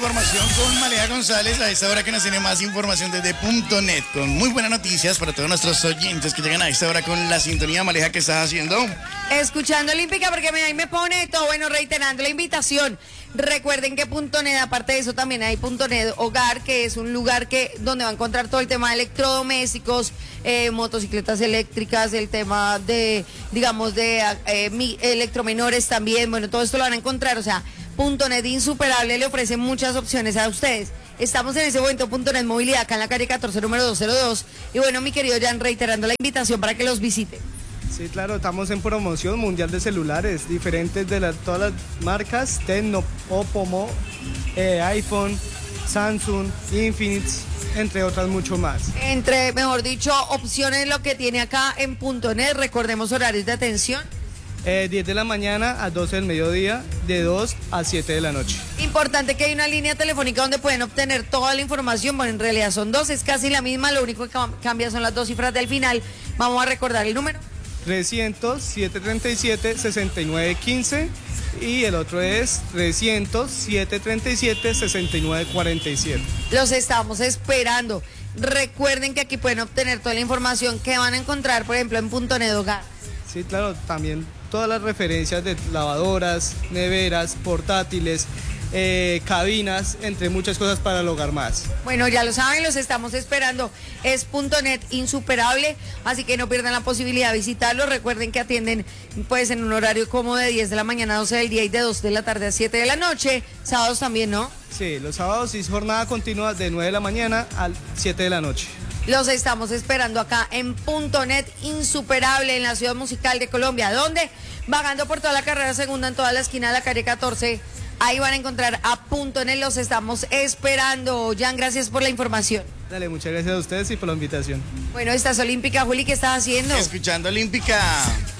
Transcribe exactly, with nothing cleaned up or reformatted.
información con Maleja González a esta hora que nos tiene más información desde Punto Net, con muy buenas noticias para todos nuestros oyentes que llegan a esta hora con la sintonía. Maleja, ¿qué estás haciendo? Escuchando Olímpica, porque me, ahí me pone todo, bueno, reiterando la invitación. Recuerden que Punto Net, aparte de eso, también hay Punto Net Hogar, que es un lugar que donde va a encontrar todo el tema de electrodomésticos, eh, motocicletas eléctricas, el tema de, digamos, de eh, mi, electromenores también. Bueno, todo esto lo van a encontrar, o sea, Punto Net Insuperable le ofrece muchas opciones a ustedes. Estamos en ese momento, Punto Net Movilidad, acá en la calle catorce, número doscientos dos. Y bueno, mi querido Jan, reiterando la invitación para que los visiten. Sí, claro, estamos en promoción mundial de celulares, diferentes de la, todas las marcas, Tecno, Oppo, Mo, eh, iPhone, Samsung, Infinix, entre otras mucho más. Entre, mejor dicho, opciones lo que tiene acá en Punto Net. Recordemos horarios de atención. Eh, diez de la mañana a doce del mediodía, de dos a siete de la noche. Importante que hay una línea telefónica donde pueden obtener toda la información. Bueno, en realidad son dos, es casi la misma, lo único que cambia son las dos cifras del final. Vamos a recordar el número. trescientos, setecientos treinta y siete, sesenta y nueve quince y el otro es trescientos, setecientos treinta y siete, sesenta y nueve cuarenta y siete. Los estamos esperando. Recuerden que aquí pueden obtener toda la información que van a encontrar, por ejemplo, en Punto Net Hogar. Sí, claro, también todas las referencias de lavadoras, neveras, portátiles, eh, cabinas, entre muchas cosas para el hogar más. Bueno, ya lo saben, los estamos esperando. Es Punto Net Insuperable, así que no pierdan la posibilidad de visitarlo. Recuerden que atienden pues en un horario como de diez de la mañana a doce del día y de dos de la tarde a siete de la noche. Sábados también, ¿no? Sí, los sábados es jornada continua de nueve de la mañana a siete de la noche. Los estamos esperando acá en Punto Net Insuperable, en la ciudad musical de Colombia, donde vagando por toda la carrera segunda, en toda la esquina de la calle catorce, ahí van a encontrar a Punto Net. Los estamos esperando. Jan, gracias por la información. Dale, muchas gracias a ustedes y por la invitación. Bueno, estás Olímpica, Juli, ¿qué estás haciendo? Escuchando Olímpica.